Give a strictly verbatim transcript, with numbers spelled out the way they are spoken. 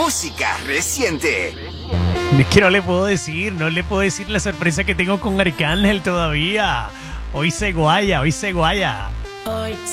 música reciente. Es que no le puedo decir, no le puedo decir la sorpresa que tengo con Arcángel todavía. Hoy se guaya, hoy se guaya. Hoy